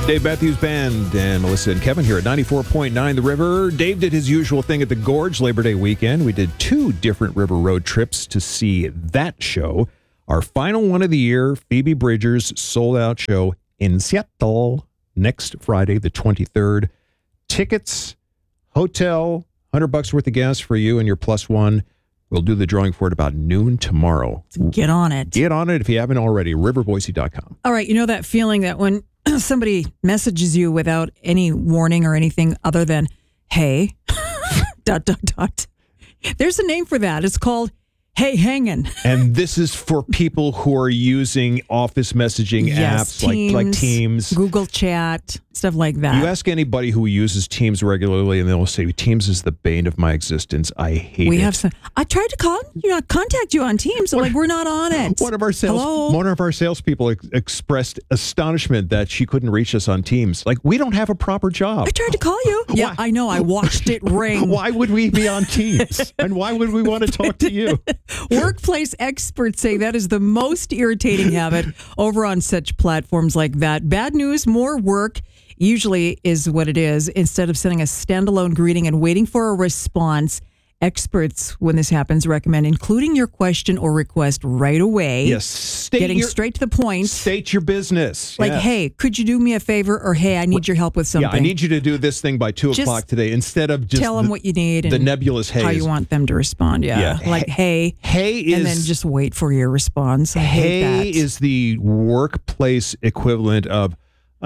Dave Matthews Band and Melissa and Kevin here at 94.9 The River. Dave did his usual thing at the Gorge Labor Day weekend. We did 2 different river road trips to see that show. Our final one of the year, Phoebe Bridgers' sold-out show in Seattle next Friday, the 23rd. Tickets, hotel, $100 worth of gas for you and your plus one. We'll do the drawing for it about noon tomorrow. Get on it. Get on it if you haven't already. riverboise.com. All right, you know that feeling that when somebody messages you without any warning or anything other than, hey, ... There's a name for that. It's called Hey Hangin'. And this is for people who are using office messaging apps like Teams, Google Chat, stuff like that. You ask anybody who uses Teams regularly, and they'll say, Teams is the bane of my existence. I hate it. I tried to contact you on Teams. So we're not on it. One of our salespeople expressed astonishment that she couldn't reach us on Teams. Like, we don't have a proper job. I tried to call you. Yeah, I know. I watched it ring. Why would we be on Teams? And why would we want to talk to you? Workplace experts say that is the most irritating habit over on such platforms like that. Bad news, more work usually is what it is. Instead of sending a standalone greeting and waiting for a response, experts, when this happens, recommend including your question or request right away. Yes. Getting straight to the point. State your business. Like, hey, could you do me a favor? Or, hey, I need your help with something. Yeah, I need you to do this thing by 2 o'clock today, instead of just tell them what you need and the nebulous hey. How you want them to respond. Yeah. Like, hey. Hey is. And then just wait for your response. I hate that. Hey is the workplace equivalent of,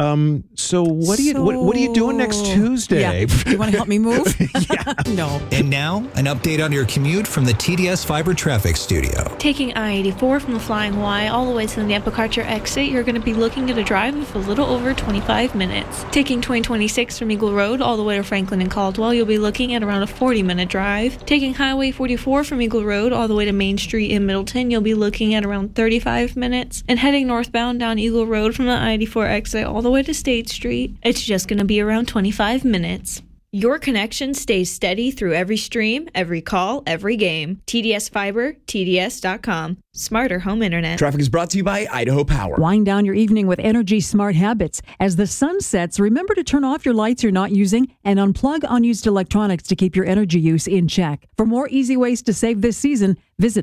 so what are you doing next Tuesday? Yeah. You want to help me move? Yeah. No. And now, an update on your commute from the TDS Fiber Traffic Studio. Taking I-84 from the Flying Y all the way to the Nampa Karcher exit, you're going to be looking at a drive of a little over 25 minutes. Taking 2026 from Eagle Road all the way to Franklin and Caldwell, you'll be looking at around a 40-minute drive. Taking Highway 44 from Eagle Road all the way to Main Street in Middleton, you'll be looking at around 35 minutes. And heading northbound down Eagle Road from the I-84 exit all the way to State Street, it's just going to be around 25 minutes. Your connection stays steady through every stream, every call, every game. TDS Fiber, TDS.com. Smarter home internet. Traffic is brought to you by Idaho Power. Wind down your evening with Energy Smart Habits. As the sun sets, remember to turn off your lights you're not using and unplug unused electronics to keep your energy use in check. For more easy ways to save this season, visit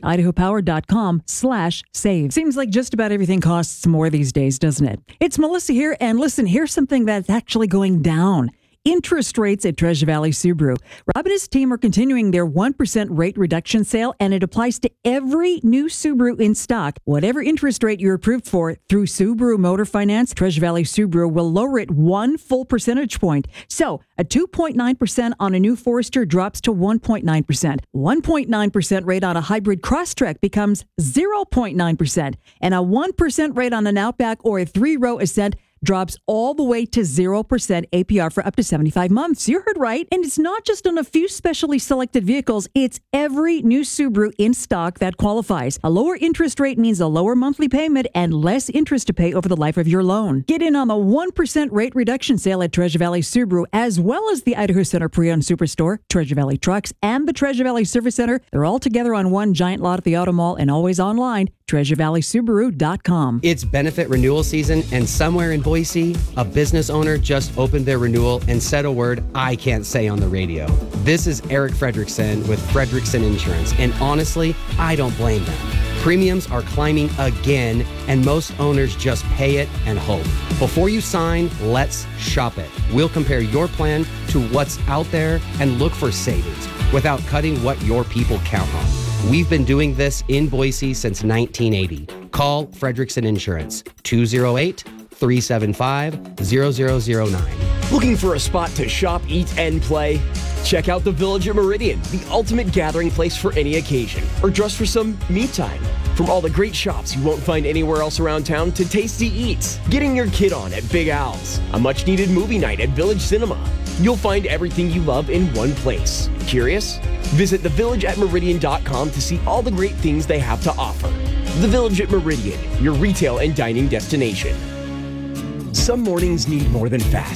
idahopower.com/save. Seems like just about everything costs more these days, doesn't it? It's Melissa here, and listen, here's something that's actually going down. Interest rates at Treasure Valley Subaru. Rob and his team are continuing their 1% rate reduction sale, and it applies to every new Subaru in stock. Whatever interest rate you're approved for through Subaru Motor Finance, Treasure Valley Subaru will lower it 1 full percentage point. So a 2.9% on a new Forester drops to 1.9%. 1.9% rate on a hybrid Crosstrek becomes 0.9%. And a 1% rate on an Outback or a 3-row Ascent drops all the way to 0% APR for up to 75 months. You heard right. And it's not just on a few specially selected vehicles. It's every new Subaru in stock that qualifies. A lower interest rate means a lower monthly payment and less interest to pay over the life of your loan. Get in on the 1% rate reduction sale at Treasure Valley Subaru, as well as the Idaho Center Pre-Owned Superstore, Treasure Valley Trucks, and the Treasure Valley Service Center. They're all together on one giant lot at the Auto Mall and always online, TreasureValleySubaru.com. It's benefit renewal season, and somewhere in Boise, a business owner just opened their renewal and said a word I can't say on the radio. This is Eric Fredrickson with Fredrickson Insurance, and honestly, I don't blame them. Premiums are climbing again, and most owners just pay it and hope. Before you sign, let's shop it. We'll compare your plan to what's out there and look for savings without cutting what your people count on. We've been doing this in Boise since 1980. Call Fredrickson Insurance, 208-375-0009. Looking for a spot to shop, eat, and play? Check out the Village at Meridian, the ultimate gathering place for any occasion, or just for some me time. From all the great shops you won't find anywhere else around town to tasty eats, getting your kid on at Big Al's, a much-needed movie night at Village Cinema. You'll find everything you love in one place. Curious? Visit thevillageatmeridian.com to see all the great things they have to offer. The Village at Meridian, your retail and dining destination. Some mornings need more than fast.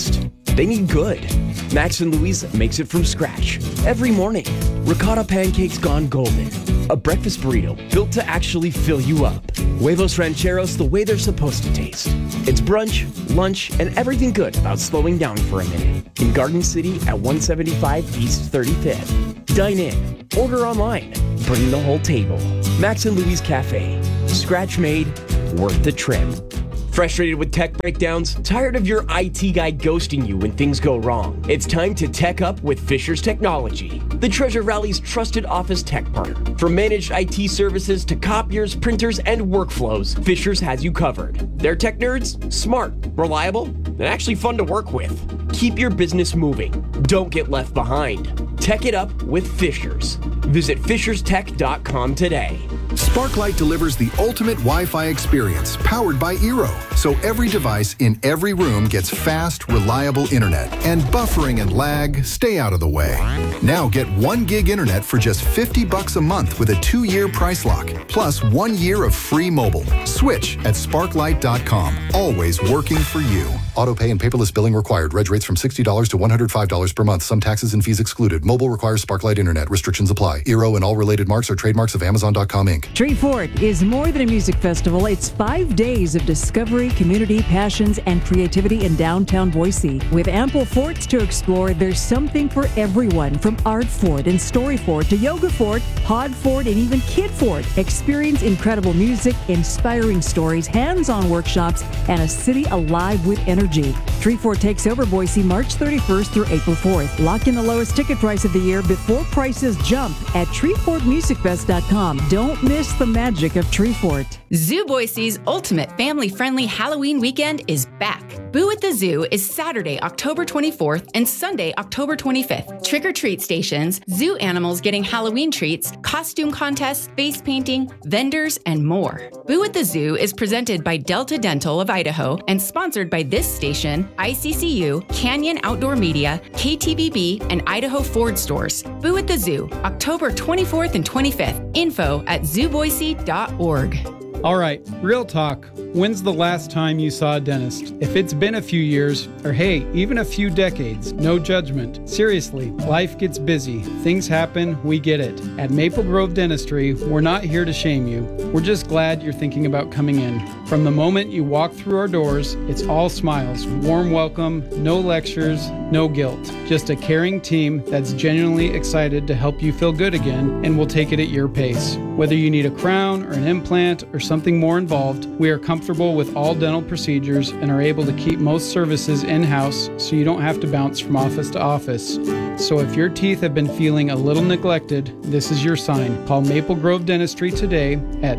They need good. Max and Louise makes it from scratch every morning. Ricotta pancakes gone golden. A breakfast burrito built to actually fill you up. Huevos rancheros the way they're supposed to taste. It's brunch, lunch, and everything good about slowing down for a minute. In Garden City at 175 East 35th. Dine in, order online, bring the whole table. Max and Louise Cafe. Scratch made, worth the trip. Frustrated with tech breakdowns? Tired of your IT guy ghosting you when things go wrong? It's time to tech up with Fisher's Technology, the Treasure Valley's trusted office tech partner. From managed IT services to copiers, printers, and workflows, Fisher's has you covered. Their tech nerds? Smart, reliable, and actually fun to work with. Keep your business moving. Don't get left behind. Tech it up with Fisher's. Visit fisherstech.com today. Sparklight delivers the ultimate Wi-Fi experience, powered by Eero. So every device in every room gets fast, reliable internet. And buffering and lag stay out of the way. Now get 1 gig internet for just $50 a month with a 2-year price lock, plus 1 year of free mobile. Switch at sparklight.com. Always working for you. Auto pay and paperless billing required. Reg rates from $60 to $105 per month. Some taxes and fees excluded. Mobile requires Sparklight internet. Restrictions apply. Eero and all related marks are trademarks of Amazon.com Inc. Treefort is more than a music festival. It's 5 days of discovery, community, passions, and creativity in downtown Boise. With ample forts to explore, there's something for everyone, from art fort and story fort to yoga fort, pod fort, and even kid fort. Experience incredible music, inspiring stories, hands-on workshops, and a city alive with energy. Treefort takes over Boise March 31st through April 4th. Lock in the lowest ticket price of the year before prices jump at TreefortMusicFest.com. Don't miss the magic of Treefort. Zoo Boise's ultimate family-friendly Halloween weekend is back. Boo at the Zoo is Saturday, October 24th and Sunday, October 25th. Trick-or-treat stations, zoo animals getting Halloween treats, costume contests, face painting, vendors, and more. Boo at the Zoo is presented by Delta Dental of Idaho and sponsored by this station, ICCU, Canyon Outdoor Media, KTVB, and Idaho Ford Stores. Boo at the Zoo, October 24th and 25th. Info at zooboise.org. All right, real talk. When's the last time you saw a dentist? If it's been a few years, or hey, even a few decades, no judgment. Seriously, life gets busy. Things happen, we get it. At Maple Grove Dentistry, we're not here to shame you. We're just glad you're thinking about coming in. From the moment you walk through our doors, it's all smiles, warm welcome, no lectures, no guilt. Just a caring team that's genuinely excited to help you feel good again, and we'll take it at your pace. Whether you need a crown or an implant or something more involved, we are comfortable with all dental procedures and are able to keep most services in-house so you don't have to bounce from office to office. So if your teeth have been feeling a little neglected, this is your sign. Call Maple Grove Dentistry today at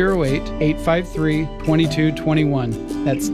208-853-2221. That's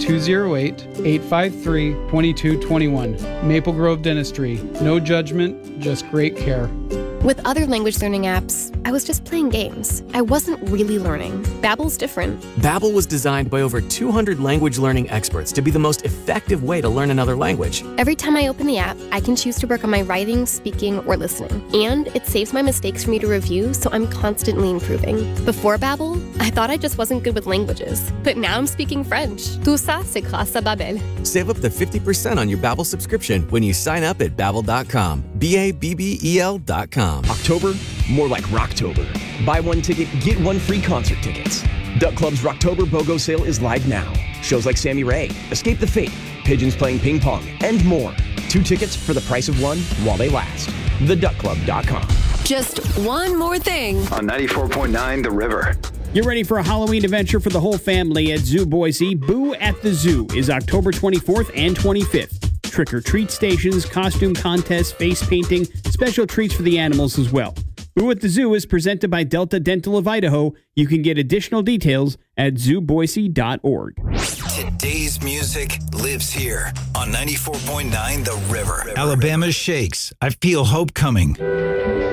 208-853-2221. Maple Grove Dentistry. No judgment, just great care. With other language learning apps, I was just playing games. I wasn't really learning. Babbel's different. Babbel was designed by over 200 language learning experts to be the most effective way to learn another language. Every time I open the app, I can choose to work on my writing, speaking, or listening. And it saves my mistakes for me to review, so I'm constantly improving. Before Babbel, I thought I just wasn't good with languages. But now I'm speaking French. Tout ça, c'est grâce à Babbel. Save up to 50% on your Babbel subscription when you sign up at Babbel.com. Babbel.com. October, more like Rocktober. Buy one ticket, get one free concert tickets. Duck Club's Rocktober BOGO sale is live now. Shows like Sammy Ray, Escape the Fate, Pigeons playing ping pong, and more. 2 tickets for the price of one while they last. TheDuckClub.com. Just one more thing. On 94.9 The River. You're ready for a Halloween adventure for the whole family at Zoo Boise. Boo at the Zoo is October 24th and 25th. Trick-or-treat stations, costume contests, face painting, special treats for the animals as well. Boo at the Zoo is presented by Delta Dental of Idaho. You can get additional details at zooboise.org. Today's music lives here on 94.9 The River. Alabama shakes. I feel hope coming.